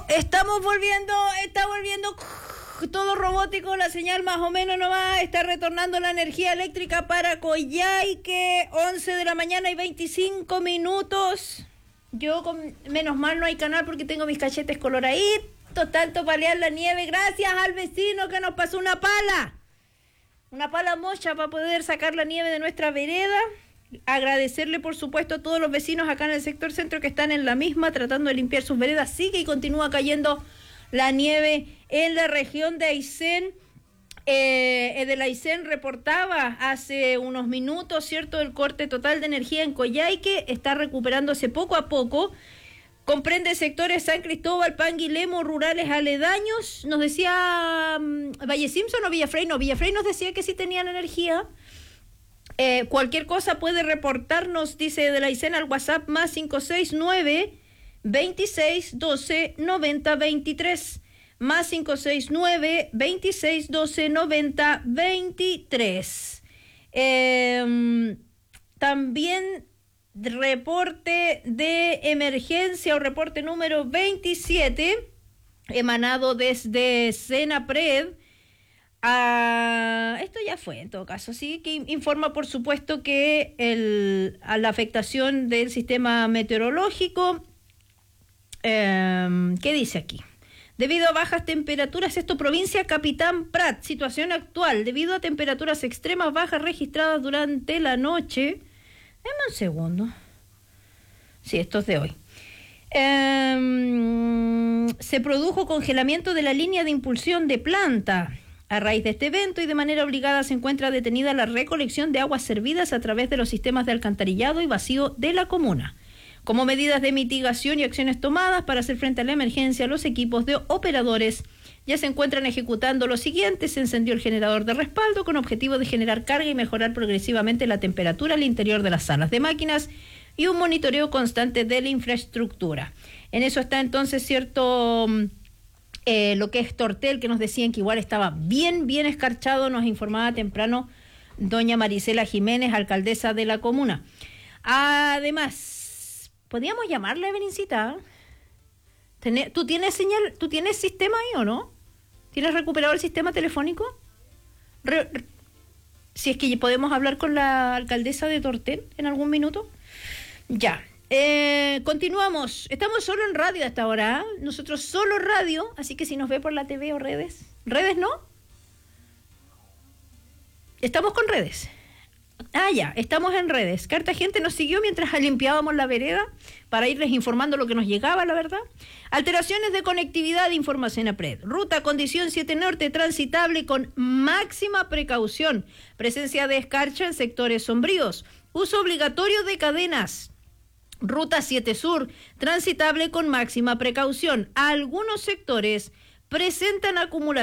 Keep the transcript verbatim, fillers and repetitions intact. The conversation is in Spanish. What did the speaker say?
Estamos volviendo, está volviendo todo robótico, la señal más o menos nomás, está retornando la energía eléctrica para Coyhaique, once de la mañana y veinticinco minutos. Yo, con, menos mal no hay canal porque tengo mis cachetes coloraditos, tanto palear la nieve, gracias al vecino que nos pasó una pala, una pala mocha para poder sacar la nieve de nuestra vereda. Agradecerle, por supuesto, a todos los vecinos acá en el sector centro que están en la misma, tratando de limpiar sus veredas. Sigue y continúa cayendo la nieve en la región de Aysén. Eh, de la Aysén reportaba hace unos minutos, ¿cierto?, el corte total de energía en Coyhaique. Está recuperándose poco a poco. Comprende sectores San Cristóbal, Panguilemo, rurales aledaños. Nos decía um, Valle Simpson o Villafrey. No, Villafrey nos decía que sí tenían energía. Eh, cualquier cosa puede reportarnos, dice de la Aysén, al WhatsApp más cinco seis nueve, veintiséis, doce, noventa, veintitrés. Más cinco seis nueve, veintiséis, doce, noventa, veintitrés. Eh, también reporte de emergencia o reporte número veintisiete, emanado desde Senapred. Ah, esto ya fue en todo caso, sí, que informa por supuesto que el, a la afectación del sistema meteorológico, eh, ¿qué dice aquí? Debido a bajas temperaturas, esto provincia Capitán Prat, situación actual, debido a temperaturas extremas bajas registradas durante la noche, dame un segundo, sí, esto es de hoy. Eh, se produjo congelamiento de la línea de impulsión de planta. A raíz de este evento y de manera obligada se encuentra detenida la recolección de aguas servidas a través de los sistemas de alcantarillado y vacío de la comuna. Como medidas de mitigación y acciones tomadas para hacer frente a la emergencia, los equipos de operadores ya se encuentran ejecutando lo siguiente. Se encendió el generador de respaldo con objetivo de generar carga y mejorar progresivamente la temperatura al interior de las salas de máquinas y un monitoreo constante de la infraestructura. En eso está entonces cierto... Eh, lo que es Tortel, que nos decían que igual estaba bien, bien escarchado, nos informaba temprano doña Marisela Jiménez, alcaldesa de la comuna. Además, ¿podríamos llamarle, Benincita? ¿Tú tienes señal, tú tienes sistema ahí o no? ¿Tienes recuperado el sistema telefónico? Re, re, si es que podemos hablar con la alcaldesa de Tortel en algún minuto. Ya. Eh, continuamos, estamos solo en radio hasta ahora, ¿eh? Nosotros solo radio, así que si nos ve por la T V o redes, redes no, estamos con redes, ah ya, estamos en redes. Carta gente nos siguió mientras limpiábamos la vereda para irles informando lo que nos llegaba, la verdad. Alteraciones de conectividad, informa Senapred. Ruta condición siete Norte transitable con máxima precaución, presencia de escarcha en sectores sombríos, uso obligatorio de cadenas. Ruta siete Sur, transitable con máxima precaución. Algunos sectores presentan acumulación